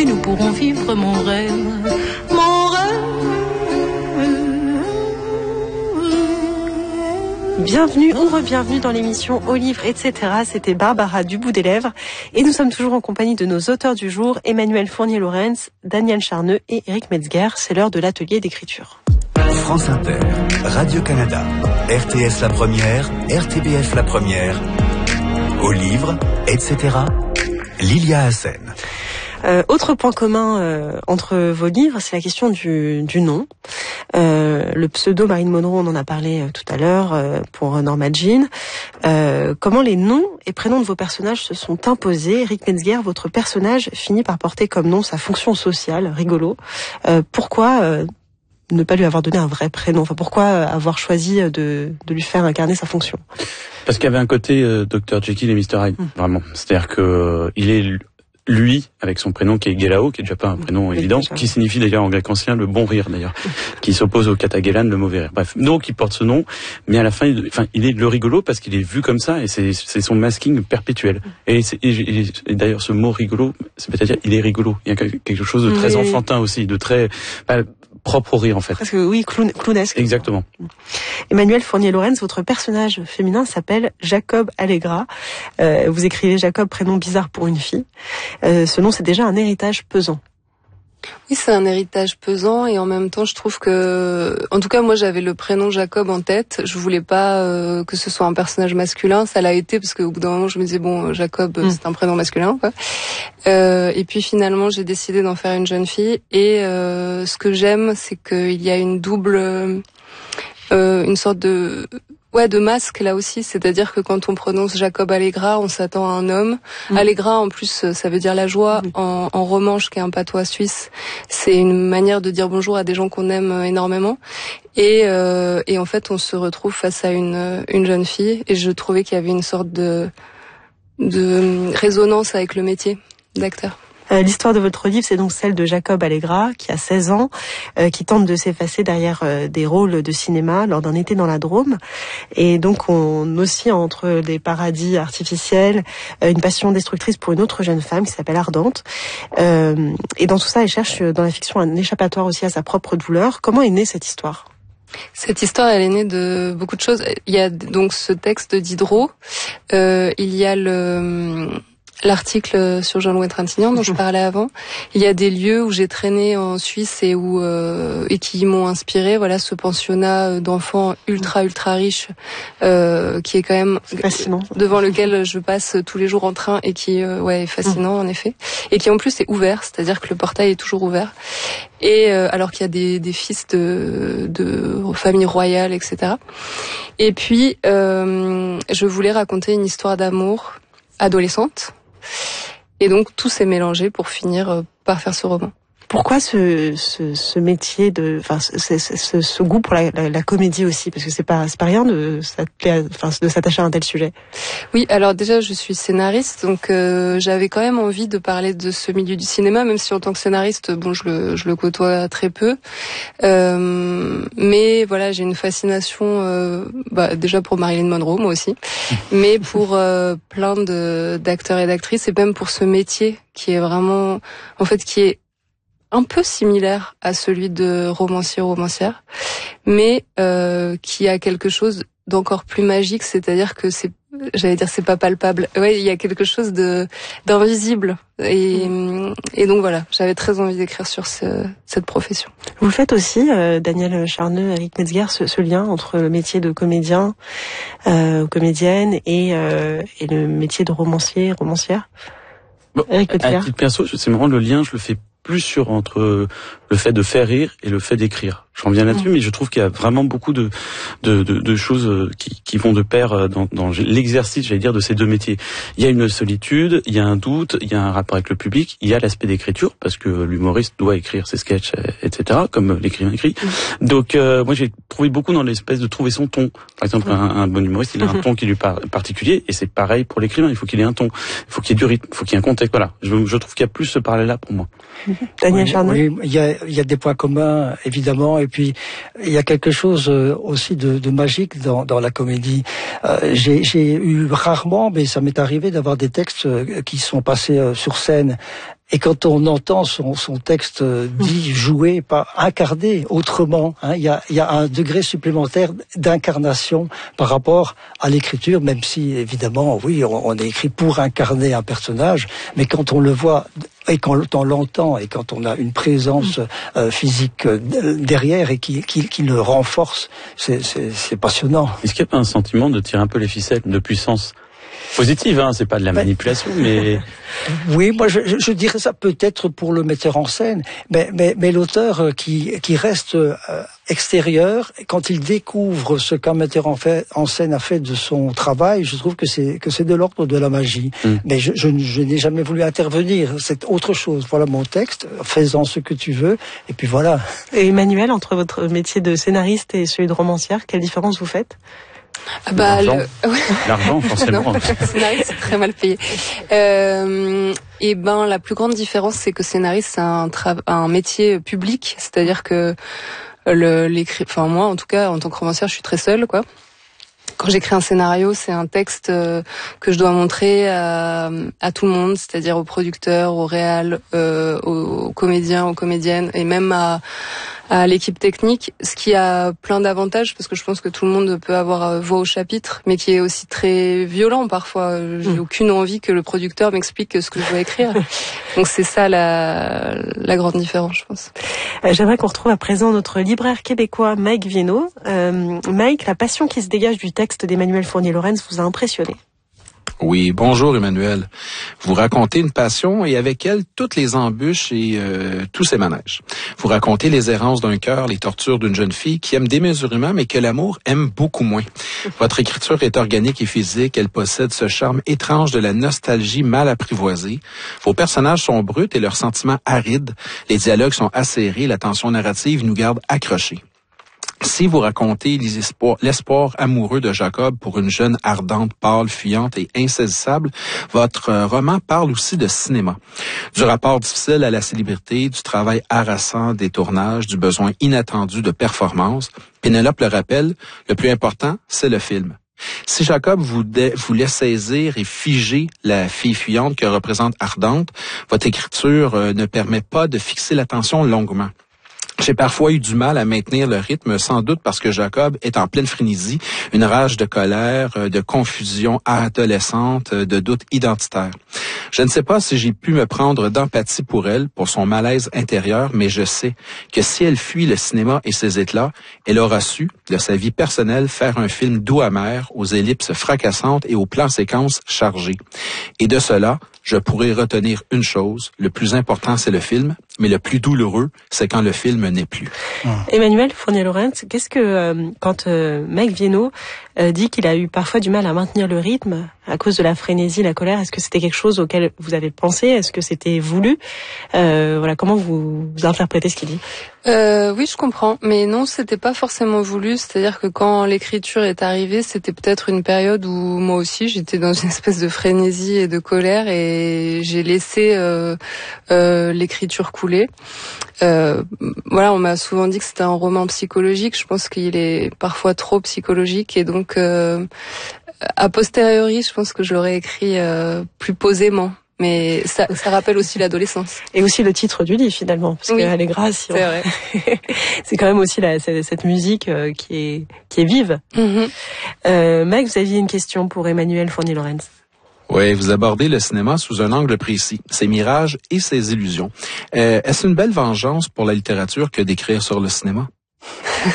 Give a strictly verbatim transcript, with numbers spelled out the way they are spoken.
et nous pourrons vivre mon rêve, mon rêve. Bienvenue ou re-bienvenue dans l'émission Au livre, et cetera. C'était Barbara du bout des lèvres. Et nous sommes toujours en compagnie de nos auteurs du jour, Emmanuel Fournier-Laurens, Daniel Charneux et Éric Metzger. C'est l'heure de l'atelier d'écriture. France Inter, Radio-Canada, R T S La Première, R T B F La Première, Au livre, et cetera. Lilia Hassen. Euh, autre point commun euh, entre vos livres, c'est la question du, du nom. Euh, le pseudo Marilyn Monroe, on en a parlé euh, tout à l'heure euh, pour Norma Jean. Euh, comment les noms et prénoms de vos personnages se sont imposés? Éric Metzger, votre personnage finit par porter comme nom sa fonction sociale, rigolo. Euh, pourquoi euh, ne pas lui avoir donné un vrai prénom? Enfin, pourquoi avoir choisi de, de lui faire incarner sa fonction? Parce qu'il y avait un côté euh, docteur Jekyll et mister Hyde, mmh. vraiment. C'est-à-dire que euh, il est lui, avec son prénom qui est Gelao, qui est déjà pas un prénom oui, évident, qui signifie d'ailleurs en grec ancien le bon rire d'ailleurs, qui s'oppose au katagelan, le mauvais rire. Bref, donc il porte ce nom, mais à la fin, il, enfin, il est le rigolo parce qu'il est vu comme ça et c'est, c'est son masking perpétuel. Et, c'est, et, et d'ailleurs, ce mot rigolo, c'est-à-dire il est rigolo. Il y a quelque chose de très oui. enfantin aussi, de très bah, propre au rire en fait. Parce que oui, clown, clownesque. Exactement. Emmanuel Fournier-Laurens, votre personnage féminin s'appelle Jacob Allegra. Euh, vous écrivez Jacob, prénom bizarre pour une fille. Euh, ce nom, c'est déjà un héritage pesant. Oui, c'est un héritage pesant et en même temps, je trouve que, en tout cas, moi, j'avais le prénom Jacob en tête. Je voulais pas euh, que ce soit un personnage masculin. Ça l'a été parce qu'au bout d'un moment, je me disais bon, Jacob, mm. c'est un prénom masculin, quoi. Euh, et puis finalement, j'ai décidé d'en faire une jeune fille. Et euh, ce que j'aime, c'est qu'il y a une double, euh, une sorte de Ouais, de masque là aussi, c'est-à-dire que quand on prononce Jacob Allegra, on s'attend à un homme. Mmh. Allegra, en plus, ça veut dire la joie. Mmh. En, en romanche, qui est un patois suisse, c'est une manière de dire bonjour à des gens qu'on aime énormément. Et, euh, et en fait, on se retrouve face à une, une jeune fille, et je trouvais qu'il y avait une sorte de, de résonance avec le métier d'acteur. L'histoire de votre livre, c'est donc celle de Jacob Allegra, qui a seize ans, euh, qui tente de s'effacer derrière euh, des rôles de cinéma lors d'un été dans la Drôme. Et donc, on oscille entre des paradis artificiels, euh, une passion destructrice pour une autre jeune femme qui s'appelle Ardente. Euh, et dans tout ça, elle cherche dans la fiction un échappatoire aussi à sa propre douleur. Comment est née cette histoire ? Cette histoire, elle est née de beaucoup de choses. Il y a donc ce texte de Diderot. Euh, il y a le... l'article sur Jean-Louis Trintignant dont je parlais avant. Il y a des lieux où j'ai traîné en Suisse et où euh, et qui m'ont inspiré. Voilà, ce pensionnat d'enfants ultra ultra riches euh, qui est quand même fascinant, devant lequel je passe tous les jours en train et qui euh, ouais est fascinant mmh. en effet, et qui en plus est ouvert, c'est-à-dire que le portail est toujours ouvert. Et euh, alors qu'il y a des, des fils de, de familles royales, et cetera. Et puis euh, je voulais raconter une histoire d'amour adolescente. Et donc tout s'est mélangé pour finir par faire ce roman. Pourquoi ce, ce, ce métier de, enfin, ce, ce, ce goût pour la, la, la comédie aussi, parce que c'est pas, c'est pas rien de, enfin, de s'attacher à un tel sujet. Oui, alors déjà je suis scénariste, donc euh, j'avais quand même envie de parler de ce milieu du cinéma, même si en tant que scénariste, bon, je le, je le côtoie très peu. Euh, mais voilà, j'ai une fascination, euh, bah, déjà pour Marilyn Monroe, moi aussi, mais pour euh, plein de d'acteurs et d'actrices, et même pour ce métier qui est vraiment, en fait, qui est un peu similaire à celui de romancier-romancière, mais euh, qui a quelque chose d'encore plus magique, c'est-à-dire que c'est, j'allais dire, c'est pas palpable. Ouais, il y a quelque chose de d'invisible, et mmh. et donc voilà, j'avais très envie d'écrire sur ce, cette profession. Vous faites aussi, euh, Daniel Charneux, Éric Metzger, ce, ce lien entre le métier de comédien, euh, comédienne, et euh, et le métier de romancier, romancière. Bon, Éric Metzger. À titre perso, c'est marrant, le lien, je le fais plus sur entre le fait de faire rire et le fait d'écrire. Je reviens là-dessus, mmh. mais je trouve qu'il y a vraiment beaucoup de de, de, de choses qui, qui vont de pair dans, dans l'exercice, j'allais dire, de ces deux métiers. Il y a une solitude, il y a un doute, il y a un rapport avec le public, il y a l'aspect d'écriture, parce que l'humoriste doit écrire ses sketchs, et cetera, comme l'écrivain écrit. Mmh. Donc, euh, moi, j'ai trouvé beaucoup dans l'espèce de trouver son ton. Par exemple, mmh. un, un bon humoriste, il a un ton qui lui parle particulier, et c'est pareil pour l'écrivain. Il faut qu'il ait un ton, il faut qu'il y ait du rythme, il faut qu'il y ait un contexte. Voilà, je, je trouve qu'il y a plus ce parallèle-là pour moi. Daniel Charneux. Oui, il y a il y a des points communs évidemment, et puis il y a quelque chose aussi de, de magique dans, dans la comédie. Euh, j'ai, j'ai eu rarement, mais ça m'est arrivé d'avoir des textes qui sont passés sur scène. Et quand on entend son, son texte dit, joué, pas incarné autrement, hein, il y a, il y a un degré supplémentaire d'incarnation par rapport à l'écriture, même si évidemment, oui, on, on est écrit pour incarner un personnage, mais quand on le voit et quand on l'entend et quand on a une présence euh, physique derrière et qui, qui, qui le renforce, c'est, c'est, c'est passionnant. Est-ce qu'il n'y a pas un sentiment de tirer un peu les ficelles, de puissance positive, hein, c'est pas de la manipulation, mais... Oui, moi je, je dirais ça peut-être pour le metteur en scène, mais, mais, mais l'auteur qui, qui reste euh, extérieur, quand il découvre ce qu'un metteur en, fait, en scène a fait de son travail, je trouve que c'est, que c'est de l'ordre de la magie. Mm. Mais je, je, je n'ai jamais voulu intervenir, c'est autre chose. Voilà mon texte, fais-en ce que tu veux, et puis voilà. Et Emmanuel, entre votre métier de scénariste et celui de romancière, quelle différence vous faites ? Ah bah, l'argent, le... ouais. l'argent forcément. Non, scénariste, c'est très mal payé. Euh, et ben, la plus grande différence, c'est que scénariste, c'est un, tra... un métier public, c'est-à-dire que le, l'écrit, enfin moi, en tout cas, en tant que romancière, je suis très seule, quoi. Quand j'écris un scénario, c'est un texte euh, que je dois montrer à, à tout le monde, c'est-à-dire aux producteurs, aux réals, euh, aux comédiens, aux comédiennes, et même à, à l'équipe technique, ce qui a plein d'avantages, parce que je pense que tout le monde peut avoir voix au chapitre, mais qui est aussi très violent parfois. J'ai aucune envie que le producteur m'explique ce que je dois écrire. Donc c'est ça la, la grande différence, je pense. Euh, j'aimerais qu'on retrouve à présent notre libraire québécois Mike Viennot. Euh, Mike, la passion qui se dégage du texte d'Emmanuel Fournier-Laurens vous a impressionné? Oui, bonjour Emmanuel. Vous racontez une passion et avec elle toutes les embûches et euh, tous ses manèges. Vous racontez les errances d'un cœur, les tortures d'une jeune fille qui aime démesurément mais que l'amour aime beaucoup moins. Votre écriture est organique et physique, elle possède ce charme étrange de la nostalgie mal apprivoisée. Vos personnages sont bruts et leurs sentiments arides. Les dialogues sont acérés, la tension narrative nous garde accrochés. Si vous racontez l'espoir, l'espoir amoureux de Jacob pour une jeune ardente, pâle, fuyante et insaisissable, votre roman parle aussi de cinéma. Du rapport difficile à la célébrité, du travail harassant des tournages, du besoin inattendu de performance. Pénélope le rappelle, le plus important, c'est le film. Si Jacob vous, dé, vous laisse saisir et figer la fille fuyante que représente Ardente, votre écriture euh, ne permet pas de fixer l'attention longuement. J'ai parfois eu du mal à maintenir le rythme, sans doute parce que Jacob est en pleine frénésie, une rage de colère, de confusion adolescente, de doute identitaire. Je ne sais pas si j'ai pu me prendre d'empathie pour elle, pour son malaise intérieur, mais je sais que si elle fuit le cinéma et ses éclats, elle aura su, de sa vie personnelle, faire un film doux amer, aux ellipses fracassantes et aux plans séquences chargés. Et de cela, je pourrais retenir une chose, le plus important c'est le film, mais le plus douloureux, c'est quand le film n'est plus. Mmh. Emmanuel Fournier-Laurens, qu'est-ce que, euh, quand euh, Mike Viennot euh, dit qu'il a eu parfois du mal à maintenir le rythme à cause de la frénésie, la colère, est-ce que c'était quelque chose auquel vous avez pensé? Est-ce que c'était voulu? euh, Voilà, comment vous, vous interprétez ce qu'il dit? Euh, oui, je comprends, mais non, c'était pas forcément voulu. C'est-à-dire que quand l'écriture est arrivée, c'était peut-être une période où moi aussi j'étais dans une espèce de frénésie et de colère, et j'ai laissé euh, euh, l'écriture couler. Euh, voilà, on m'a souvent dit que c'était un roman psychologique. Je pense qu'il est parfois trop psychologique, et donc euh, a posteriori, je pense que je l'aurais écrit euh, plus posément. Mais ça, ça rappelle aussi l'adolescence. Et aussi le titre du livre, finalement, parce oui, qu'elle est grasse. Si c'est on... vrai. C'est quand même aussi la, cette, cette musique euh, qui est qui est vive. Mm-hmm. Euh, Mike, vous aviez une question pour Emmanuel Fournier-Laurens. Oui, vous abordez le cinéma sous un angle précis, ses mirages et ses illusions. Euh, est-ce une belle vengeance pour la littérature que d'écrire sur le cinéma?